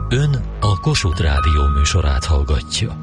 Ön a Kossuth Rádió műsorát hallgatja.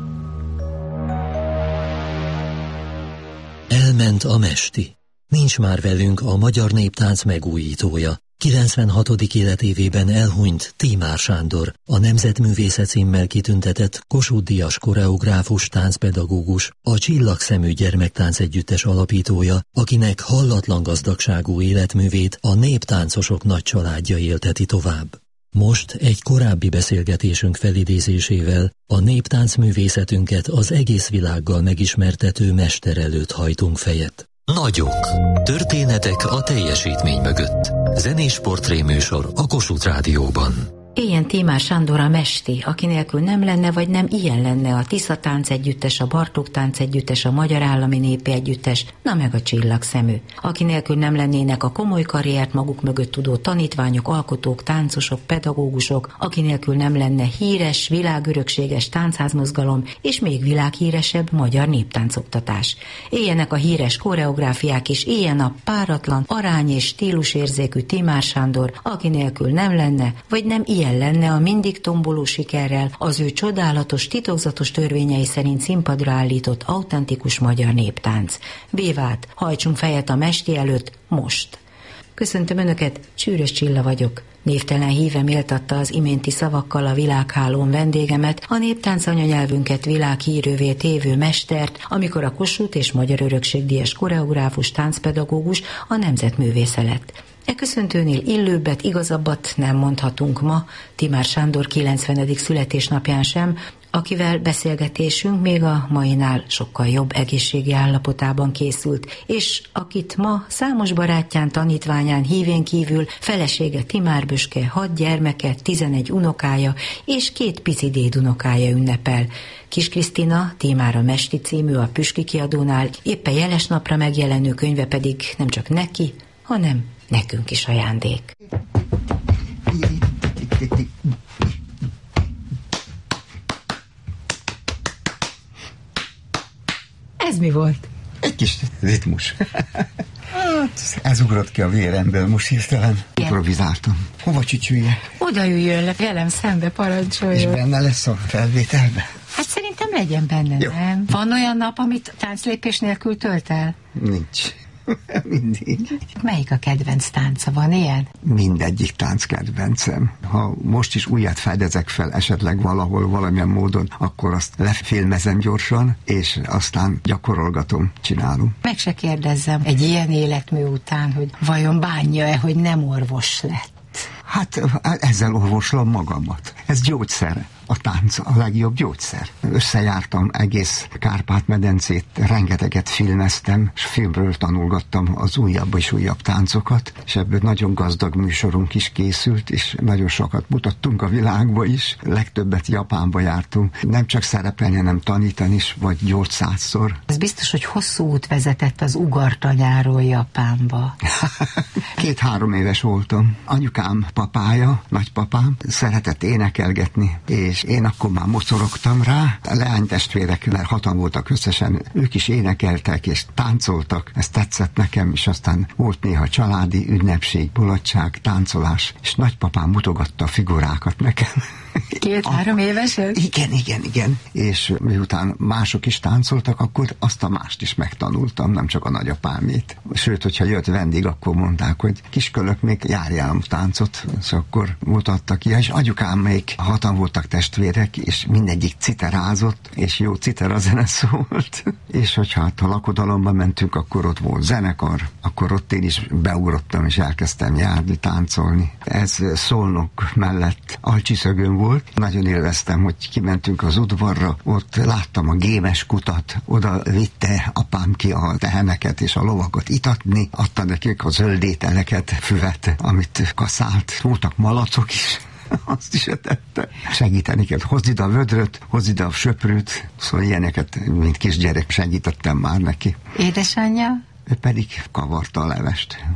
Elment a mesti. Nincs már velünk a magyar néptánc megújítója. 96. életévében elhunyt Tímár Sándor, a Nemzetművésze címmel kitüntetett Kossuth-díjas koreográfus, táncpedagógus, a Csillagszemű Gyermektánc Együttes alapítója, akinek hallatlan gazdagságú életművét a néptáncosok nagy családja élteti tovább. Most egy korábbi beszélgetésünk felidézésével a néptáncművészetünket az egész világgal megismertető mester előtt hajtunk fejet. Nagyok. Történetek a teljesítmény mögött. Zenés portréműsor a Kossuth Rádióban. Éljen Tímár Sándor a mesti, aki nélkül nem lenne, vagy nem ilyen lenne a Tisza Tánc Együttes, a Bartók Tánc Együttes, a Magyar Állami Népi Együttes, na meg a Csillagszemű. Aki nélkül nem lennének a komoly karriert maguk mögött tudó tanítványok, alkotók, táncosok, pedagógusok, aki nélkül nem lenne híres, világörökséges táncházmozgalom, és még világhíresebb magyar néptáncoktatás. Éljenek a híres koreográfiák, és éljen a páratlan, arány és stílusérzékű Tímár Sándor, aki nélkül nem lenne, vagy nem ilyen lenne a mindig tomboló sikerrel az ő csodálatos, titokzatos törvényei szerint színpadra állított autentikus magyar néptánc. Bévát, hajtsunk fejet a mesti előtt most! Köszöntöm Önöket, Csűrös Csilla vagyok. Névtelen híve méltatta az iménti szavakkal a világhálón vendégemet, a néptánc anyanyelvünket világhírűvé tévő mestert, amikor a Kossuth és Magyar Örökségdíjas koreográfus, táncpedagógus, a Nemzetművésze lett. E köszöntőnél illőbbet, igazabbat nem mondhatunk ma, Tímár Sándor 90. születésnapján sem, akivel beszélgetésünk még a mainál sokkal jobb egészségi állapotában készült, és akit ma számos barátján, tanítványán, hívén kívül felesége Timár Böske, 6 gyermeke, 11 unokája és 2 pici dédunokája ünnepel. Kis Krisztina, Tímár a Mesti című a Püski kiadónál, éppen jeles napra megjelenő könyve pedig nem csak neki, hanem nekünk is ajándék. Ez mi volt? Egy kis ritmus. Hát, ez ugrott ki a véremből most hirtelen. Improvizáltam. Hova csücsüljek? Oda üljön le, velem szembe, parancsoljon. És benne lesz a felvételben? Hát szerintem legyen benne, jó. Nem? Van olyan nap, amit tánclépés nélkül tölt el? Nincs. Mindig. Melyik a kedvenc tánca? Van ilyen? Mindegyik tánc kedvencem. Ha most is újat fedezek fel esetleg valahol, valamilyen módon, akkor azt lefilmezem gyorsan, és aztán gyakorolgatom, csinálom. Meg se kérdezzem egy ilyen életmű után, hogy vajon bánja-e, hogy nem orvos lett? Hát ezzel orvoslom magamat. Ez gyógyszer. A tánc a legjobb gyógyszer. Összejártam egész Kárpát-medencét, rengeteget filmeztem, és filmről tanulgattam az újabb és újabb táncokat, és ebből nagyon gazdag műsorunk is készült, és nagyon sokat mutattunk a világba is. Legtöbbet Japánba jártunk. Nem csak szerepelni, hanem tanítani is, vagy 800-szor. Ez biztos, hogy hosszú út vezetett az ugartanyáról Japánba. 2-3 éves voltam. Anyukám papája, nagypapám szeretett énekelgetni, és én akkor már mocorogtam rá. A leánytestvérek, mert 6-an voltak összesen, ők is énekeltek és táncoltak. Ez tetszett nekem, és aztán volt néha családi ünnepség, mulatság, táncolás, és nagypapám mutogatta a figurákat nekem. 2-3 évesen? Igen. És miután mások is táncoltak, akkor azt a mást is megtanultam, nem csak a nagyapámét. Sőt, hogyha jött vendég, akkor mondták, hogy kiskölök, még járjál táncot, és akkor mutattak ki. És anyukám még 6-an voltak testvérek, és mindegyik citerázott, és jó citerazene szólt. És hogyha a lakodalomba mentünk, akkor ott volt zenekar, akkor ott én is beugrottam, és elkezdtem járni, táncolni. Ez Szolnok mellett Alcsiszögön volt. Nagyon élveztem, hogy kimentünk az udvarra, ott láttam a gémes kutat, oda vitte apám ki a teheneket és a lovakat itatni, adta nekik a zöldételeket, füvet, amit kaszált. Voltak malacok is. Azt is tette. Segíteni kell. Hozd ide a vödröt, hozd ide a söprűt. Szóval ilyeneket, mint kisgyerek segítettem már neki. Édesanyja? ő pedig kavarta a levest.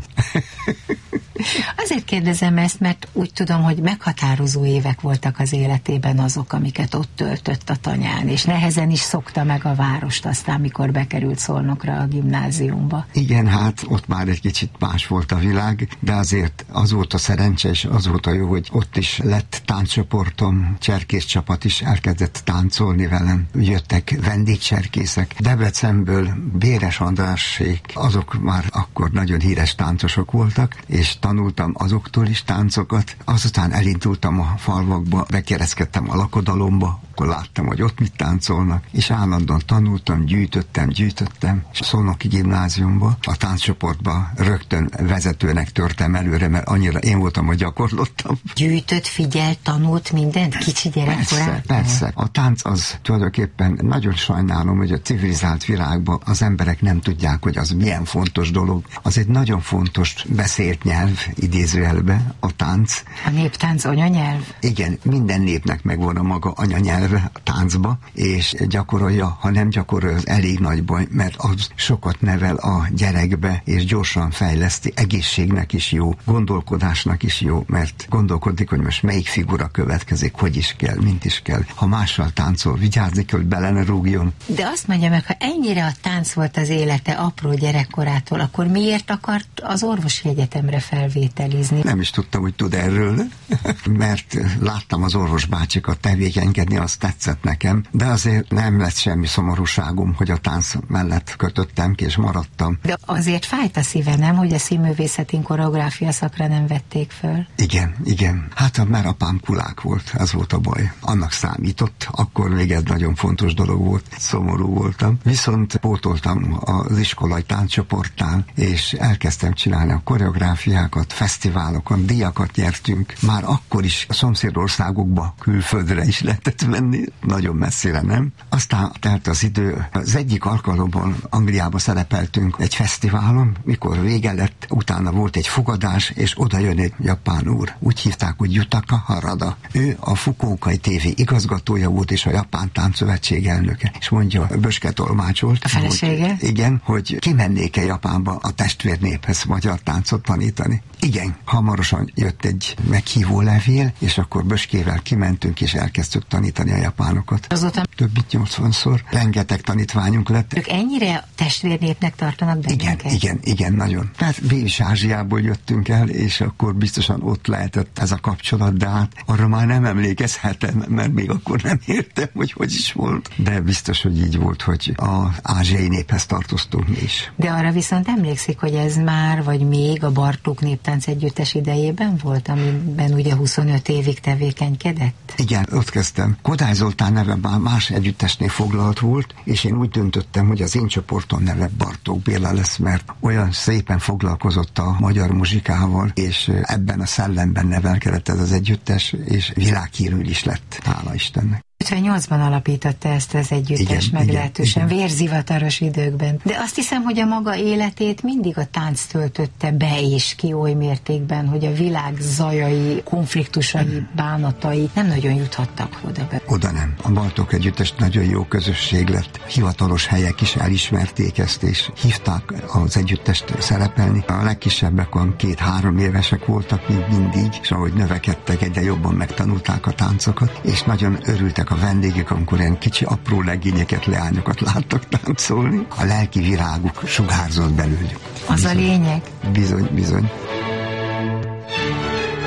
Azért kérdezem ezt, mert úgy tudom, hogy meghatározó évek voltak az életében azok, amiket ott töltött a tanyán, és nehezen is szokta meg a várost aztán, mikor bekerült Szolnokra a gimnáziumba. Igen, hát ott már egy kicsit más volt a világ, de azért az volt a szerencse, és az volt a jó, hogy ott is lett tánccsoportom, cserkész csapat is elkezdett táncolni velem. Jöttek vendégcserkészek. Debrecenből Béres Andrásék, azok már akkor nagyon híres táncosok voltak, és tanultam azoktól is táncokat. Azután elindultam a falvakba, bekereszkedtem a lakodalomba, akkor láttam, hogy ott mit táncolnak, és állandóan tanultam, gyűjtöttem, és Szolnoki gimnáziumba, a tánccsoportba rögtön vezetőnek törtem előre, mert annyira én voltam, hogy gyakorlottam. Gyűjtött, figyelt, tanult mindent kicsi gyerekkorában? Persze. A tánc az tulajdonképpen nagyon sajnálom, hogy a civilizált világban az emberek nem tudják, hogy az milyen fontos dolog. Az egy nagyon fontos beszélt nyelv, idézőjelbe, a tánc. A néptánc anyanyelv? Igen, minden népnek megvan a maga anyanyelve a táncba, és gyakorolja, ha nem gyakorolja, az elég nagy baj, mert az sokat nevel a gyerekbe, és gyorsan fejleszti, egészségnek is jó, gondolkodásnak is jó, mert gondolkodik, hogy most melyik figura következik, hogy is kell, mint is kell. Ha mással táncol, vigyázni kell, hogy bele ne rúgjon. De azt mondja meg, ha ennyire a tánc volt az élete apró gyerekkorától, akkor miért akart az orvosi egyetemre felvételizni? Nem is tudtam, hogy tud erről, mert láttam az orvosbácsikat tevékenykedni, az tetszett nekem, de azért nem lett semmi szomorúságom, hogy a tánc mellett kötöttem ki, és maradtam. De azért fájt a szíve, nem, hogy a színművészetén koreográfia szakra nem vették föl? Igen. Hát mert apám kulák volt, ez volt a baj. Annak számított, akkor még ez nagyon fontos dolog volt, szomorú voltam. Viszont pótoltam az iskolai tánccsoportnál, és elkezdtem csinálni a koreográfiákat, fesztiválokon, díjakat nyertünk. Már akkor is a szomszédországokba, külföldre is lehetett menni, nagyon messzire nem. Aztán telt az idő, az egyik alkalommal Angliába szerepeltünk egy fesztiválon, mikor vége lett, utána volt egy fogadás, és oda jön egy japán úr. Úgy hívták, hogy Jutaka Harada. Ő a Fukuokai TV igazgatója volt, és a Japán Táncszövetség elnöke. És mondja, Böske tolmácsolt. A felesége? Hogy, igen, hogy kimennék-e Japánba a testvérnéphez magyar táncot tanítani. Igen, hamarosan jött egy meghívó levél, és akkor Böskével kimentünk, és elkezdtük tanítani a japánokat. Azóta több mint 80-szor. Rengeteg tanítványunk lett. Ők ennyire testvérnépnek tartanak bennünket? Igen, nagyon. Tehát Bélis-Ázsiából jöttünk el, és akkor biztosan ott lehetett ez a kapcsolat, de hát arra már nem emlékezhetem, mert még akkor nem értem, hogy is volt. De biztos, hogy így volt, hogy az ázsiai néphez tartoztunk mi is. De arra viszont emlékszik, hogy ez már, vagy még a Bartók Néptánc Együttes idejében volt, amiben ugye 25 évig tevékenykedett? Igen, ott kezdtem. Kodály Zoltán neve már más együttesnél foglalt volt, és én úgy döntöttem, hogy az én csoportom neve Bartók Béla lesz, mert olyan szépen foglalkozott a magyar muzsikával, és ebben a szellemben nevelkedett ez az együttes, és világhírű is lett, hála Istennek. 58-ban alapította ezt az együttes, meglehetősen vérzivataros időkben. De azt hiszem, hogy a maga életét mindig a tánc töltötte be és ki oly mértékben, hogy a világ zajai, konfliktusai, bánatai nem nagyon juthattak oda be. Oda nem. A Bartók Együttes nagyon jó közösség lett. Hivatalos helyek is elismerték ezt, és hívták az együttest szerepelni. A legkisebbek 2-3 évesek voltak még mindig, és ahogy növekedtek, egyre jobban megtanulták a táncokat, és nagyon örültek a vendégek, amikor ilyen kicsi apró legényeket, leányokat láttak táncolni. A lelki viráguk sugárzott belőlük. Az a lényeg? Bizony.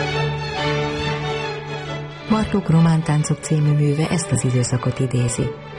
Bartók Román táncok című műve ezt az időszakot idézi.